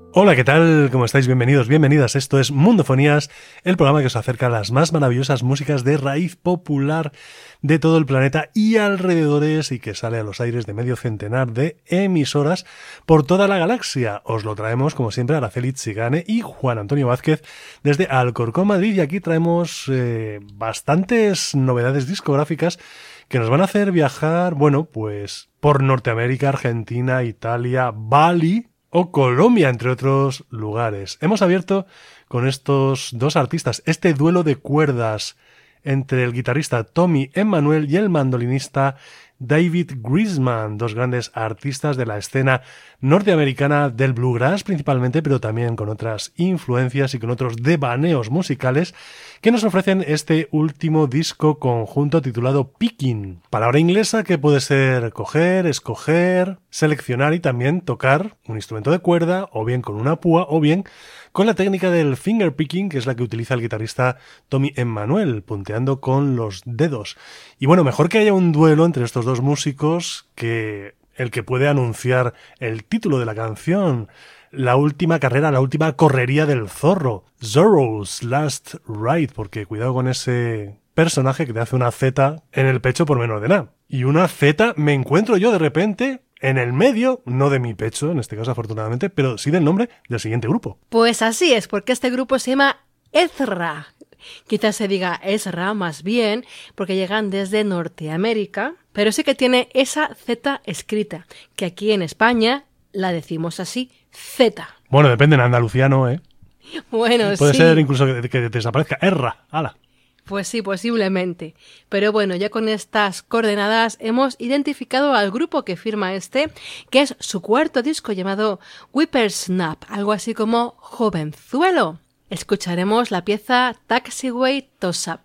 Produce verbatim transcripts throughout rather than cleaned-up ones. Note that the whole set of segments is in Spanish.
Hola, ¿qué tal? ¿Cómo estáis? Bienvenidos, bienvenidas. Esto es Mundofonías, el programa que os acerca a las más maravillosas músicas de raíz popular de todo el planeta y alrededores y que sale a los aires de medio centenar de emisoras por toda la galaxia. Os lo traemos, como siempre, Araceli Tsigane y Juan Antonio Vázquez desde Alcorcón, Madrid, y aquí traemos eh, bastantes novedades discográficas que nos van a hacer viajar, bueno, pues por Norteamérica, Argentina, Italia, Bali o Colombia, entre otros lugares. Hemos abierto con estos dos artistas este duelo de cuerdas entre el guitarrista Tommy Emmanuel y el mandolinista David Grisman, dos grandes artistas de la escena norteamericana del bluegrass principalmente, pero también con otras influencias y con otros devaneos musicales que nos ofrecen este último disco conjunto titulado Picking, palabra inglesa que puede ser coger, escoger, seleccionar y también tocar un instrumento de cuerda, o bien con una púa, o bien con la técnica del finger picking, que es la que utiliza el guitarrista Tommy Emmanuel, punteando con los dedos. Y bueno, mejor que haya un duelo entre estos dos músicos que el que puede anunciar el título de la canción, la última carrera, la última correría del zorro, Zorro's Last Ride, porque cuidado con ese personaje que te hace una Z en el pecho por menor de nada. Y una Z me encuentro yo de repente en el medio, no de mi pecho, en este caso afortunadamente, pero sí del nombre del siguiente grupo. Pues así es, porque este grupo se llama Ezra. Quizás se diga Ezra más bien, porque llegan desde Norteamérica, pero sí que tiene esa Z escrita, que aquí en España la decimos así, Z. Bueno, depende, en andaluciano, ¿eh? Bueno, Puede sí. ser incluso que, que desaparezca. Erra, ala. Pues sí, posiblemente. Pero bueno, ya con estas coordenadas hemos identificado al grupo que firma este, que es su cuarto disco llamado Whippersnap, algo así como Jovenzuelo. Escucharemos la pieza Taxiway Toss-Up.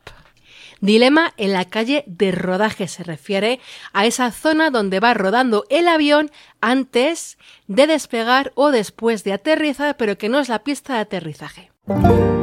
Dilema en la calle de rodaje se refiere a esa zona donde va rodando el avión antes de despegar o después de aterrizar, pero que no es la pista de aterrizaje.